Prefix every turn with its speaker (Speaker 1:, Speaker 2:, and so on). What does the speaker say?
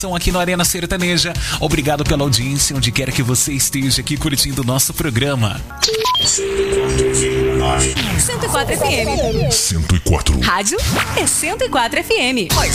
Speaker 1: Aqui no Arena Sertaneja. Obrigado pela audiência, onde quer que você esteja aqui curtindo o nosso programa.
Speaker 2: 104 FM.
Speaker 3: 104.
Speaker 2: Rádio é 104 FM.